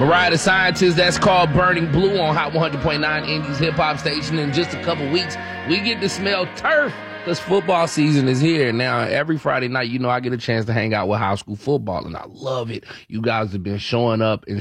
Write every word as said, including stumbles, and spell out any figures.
Mariah the Scientist, that's called Burning Blue on Hot one hundred point nine Indies Hip Hop Station. In just a couple weeks, we get to smell turf because football season is here. Now, every Friday night, you know, I get a chance to hang out with high school football, and I love it. You guys have been showing up and